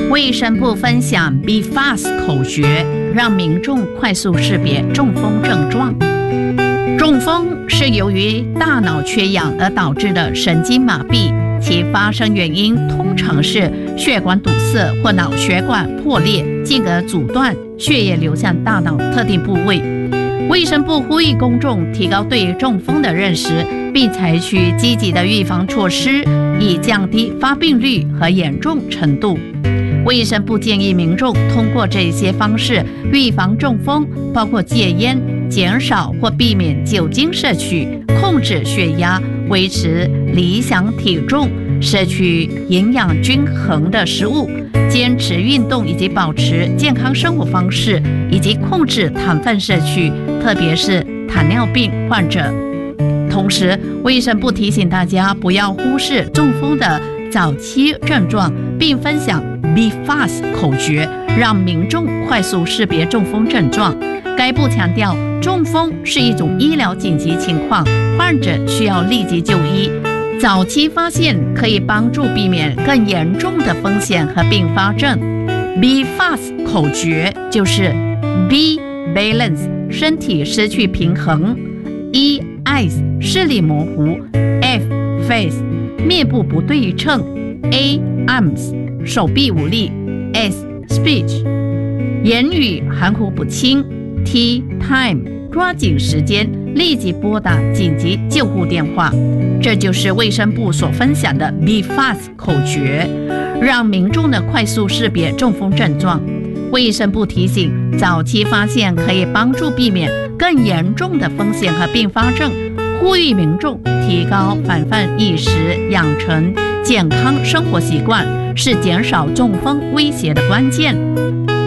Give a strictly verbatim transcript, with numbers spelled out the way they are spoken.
卫生部分享 Be Fast 口诀，让民众快速识别中风症状。中风是由于大脑缺氧而导致的神经麻痹，其发生原因通常是血管堵塞或脑血管破裂，进而阻断血液流向大脑特定部位。卫生部呼吁公众提高对中风的认识，并采取积极的预防措施，以降低发病率和严重程度。卫生部建议民众通过这些方式预防中风，包括戒烟、减少或避免酒精摄取、控制血压、维持理想体重、摄取营养均衡的食物、坚持运动以及保持健康生活方式，以及控制糖分摄取，特别是糖尿病患者。同时，卫生部提醒大家不要忽视中风的早期症状，并分享 Be Fast 口诀，让民众快速识别中风症状。该部强调，中风是一种医疗紧急情况，患者需要立即就医。早期发现可以帮助避免更严重的风险和并发症。Be Fast 口诀就是 B balance 身体失去平衡， E eyes 视力模糊， F face 面部不对称， A arms 手臂无力， S speech 言语含糊不清， T time 抓紧时间立即拨打紧急救护电话。这就是卫生部所分享的 Be Fast 口诀，让民众的快速识别中风症状。卫生部提醒，早期发现可以帮助避免更严重的风险和并发症，呼吁民众提高防范意识，养成健康生活习惯，是减少中风威胁的关键。